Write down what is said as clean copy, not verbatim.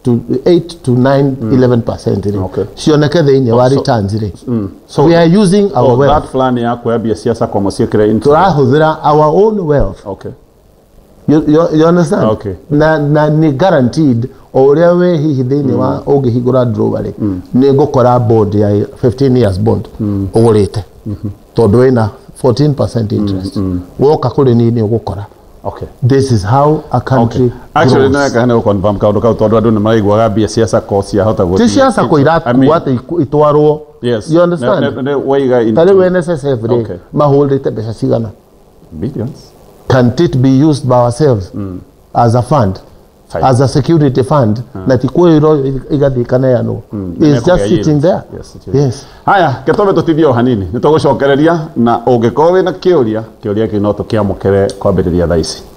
to 9-11%. Okay. Sioneke thĩinĩ wa returns rĩ. So we are using our wealth. That plan ya kuambia siasa kwa mũciĩkĩre into. Turahũthĩra our own wealth. Okay. You understand? Okay. Na ni guaranteed o ũrĩa we hihi thĩinĩ wa ũngĩhingũra drawer rĩ nĩ ngũkora bond ya 15 years bond ũgũrĩte tondũ wĩna 14% interest. Woka kũrĩ niĩ nĩ ũgũkora. Okay. This is how a country actually no kana confirm kaundu kau tondu andu ni maraiguaga mbia cia sako cia hota guthi. Ti cia sako iratu ate itwarwo. Yes. You understand? Waiga into. Tare we NSSF re maholdete mbeca cigana? Billions. Can't it be used by ourselves as a fund? Fine. As a security fund na tikuiro igathikana yano. It's just sitting there. Yes. Haya, ketome tutithio hanini. Nitugucokereria na ungikorwo wina kiuria, kiuria kino tukiamukire kwambiriria thaa ici.